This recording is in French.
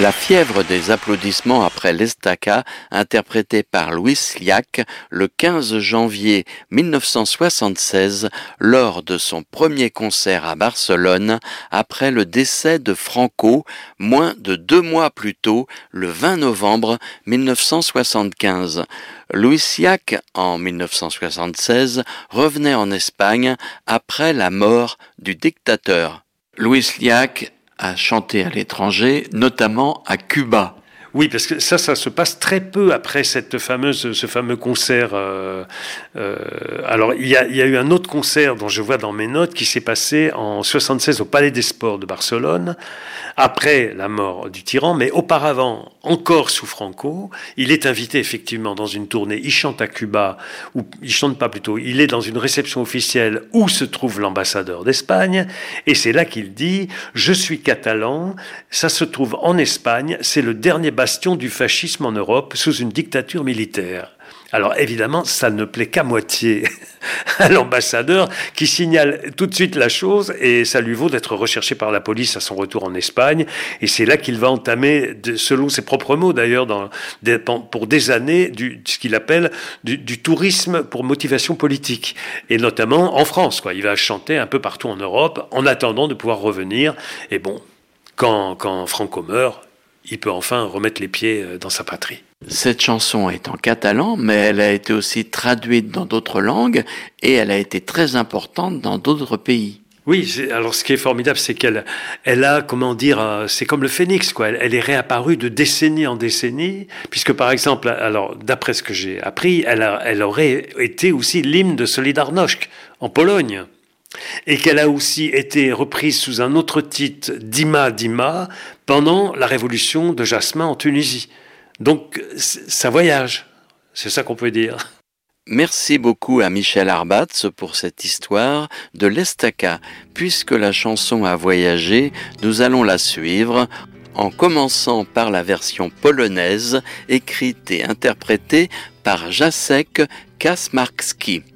La fièvre des applaudissements après l'Estaca, interprétée par Luis Llach le 15 janvier 1976 lors de son premier concert à Barcelone après le décès de Franco, moins de 2 mois plus tôt, le 20 novembre 1975. Luis Llach, en 1976, revenait en Espagne après la mort du dictateur. Luis Llach a chanté à l'étranger, notamment à Cuba. Oui, parce que ça se passe très peu après ce fameux concert. Alors, il y a eu un autre concert dont je vois dans mes notes qui s'est passé en 76 au Palais des Sports de Barcelone, après la mort du tyran, mais auparavant, encore sous Franco. Il est invité effectivement dans une tournée. Il chante à Cuba, ou il chante pas plutôt. Il est dans une réception officielle où se trouve l'ambassadeur d'Espagne, et c'est là qu'il dit « Je suis catalan, ça se trouve en Espagne, c'est le dernier bastion du fascisme en Europe sous une dictature militaire ». Alors évidemment, ça ne plaît qu'à moitié à l'ambassadeur qui signale tout de suite la chose et ça lui vaut d'être recherché par la police à son retour en Espagne. Et c'est là qu'il va entamer, selon ses propres mots d'ailleurs, pour des années, ce qu'il appelle du tourisme pour motivation politique. Et notamment en France, quoi. Il va chanter un peu partout en Europe en attendant de pouvoir revenir. Et bon, quand Franco meurt, il peut enfin remettre les pieds dans sa patrie. Cette chanson est en catalan, mais elle a été aussi traduite dans d'autres langues et elle a été très importante dans d'autres pays. Oui, alors ce qui est formidable, c'est qu'elle a, comment dire, c'est comme le phénix, quoi. Elle est réapparue de décennie en décennie, puisque par exemple, alors d'après ce que j'ai appris, elle aurait été aussi l'hymne de Solidarność en Pologne. Et qu'elle a aussi été reprise sous un autre titre, Dima Dima, pendant la révolution de Jasmin en Tunisie. Donc, ça voyage, c'est ça qu'on peut dire. Merci beaucoup à Michel Arbatz pour cette histoire de l'Estaca. Puisque la chanson a voyagé, nous allons la suivre en commençant par la version polonaise, écrite et interprétée par Jacek Kaczmarski.